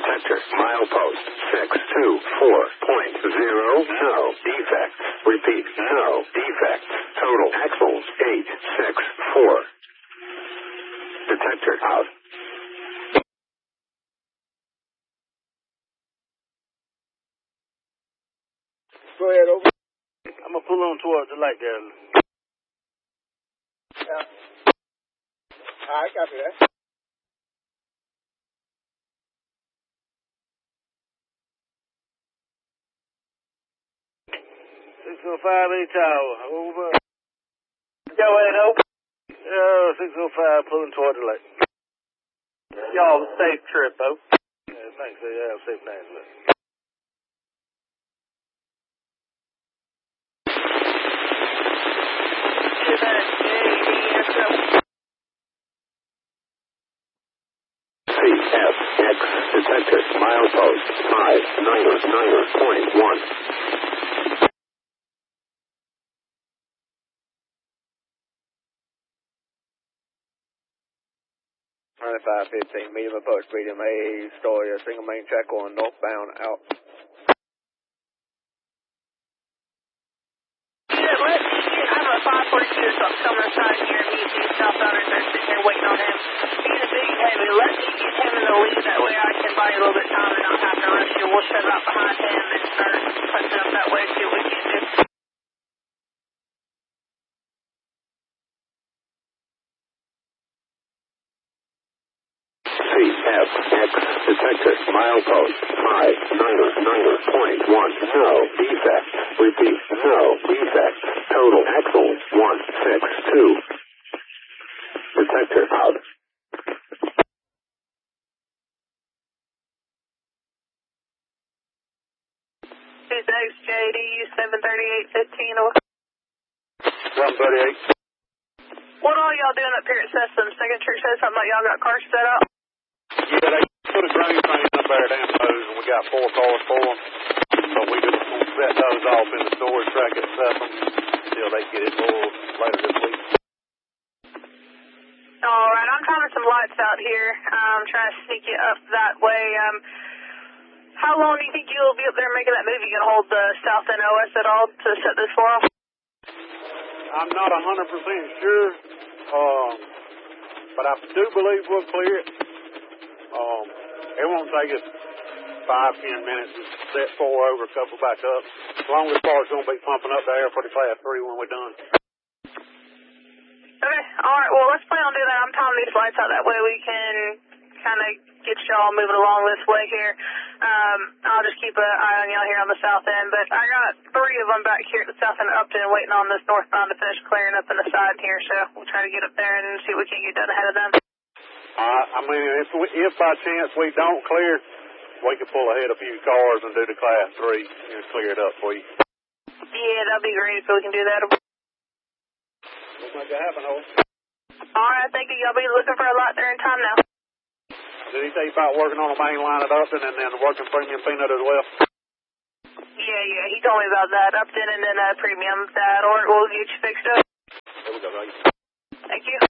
Detector, milepost 624.0, no defects. Repeat, no defects. Total axles 864. Detector out. Go ahead, over. I'm going to pull on towards the light there. Yeah. All right, copy that. 605 tower, over. Go ahead, over. 605 pulling toward the light. Y'all safe trip, though. Yeah, thanks. Yeah, safe night. CFX detector, milepost 599.1. 9515, medium approach, medium A, story, a single main track on northbound out. Yeah, let's get, I have a 542 or something coming aside here, me and these southbounders are sitting here waiting on him. He's a big heavy, let me get him in the lead, that way I can buy you a little bit of time and not have to rush you. We'll shut out behind him and start punching up that way, see what we can do. CFX detector, milepost 599.1, no defects. Repeat, no defects. Total axles 162. Detector out. Who's next, JD, 73815 or 138. what all y'all doing up here at Systems? Second Church said something about y'all got cars set up? Yeah, they put a grain train up there at Ambrose, and we got 4 cars for them. So we just going to set those off in the storage track at Systems until they get it full later this week. All right, I'm trying some lights out here. I'm trying to sneak you up that way. How long do you think you'll be up there making that move? You can hold the South End OS at all to set this for off? I'm not 100% sure, but I do believe we'll clear it. It won't take us 5-10 minutes to set 4 over, a couple back up. As long as the part's going to be pumping up the air pretty fast through when we're done. Okay, all right, well, let's plan on doing that. I'm timing these lights out. That way we can kind of get y'all moving along this way here. I'll just keep an eye on y'all here on the south end, but I got 3 of them back here at the south end of Upton waiting on this northbound to finish clearing up in the side here, so we'll try to get up there and see what we can get done ahead of them. I mean, if by chance we don't clear, we can pull ahead a few cars and do the Class 3 and clear it up for you. Yeah, that'd be great if we can do that. Looks like that happen, Hope. All right, thank you. Y'all be looking for a lot there in time now. Did he tell you about working on a main line at Upton and then working premium peanut as well? Yeah, he told me about that. Upton and then premium. That'll work. We'll get you fixed up. There we go, right? Thank you.